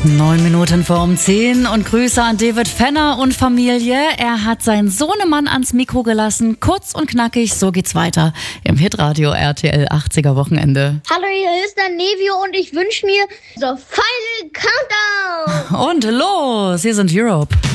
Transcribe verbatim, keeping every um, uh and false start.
Neun Minuten vor um zehn und Grüße an David Fenner und Familie. Er hat seinen Sohnemann ans Mikro gelassen. Kurz und knackig, so geht's weiter im Hitradio R T L achtziger Wochenende. Hallo, hier ist der Nevio und ich wünsche mir The Final Countdown. Und los, hier sind Europe.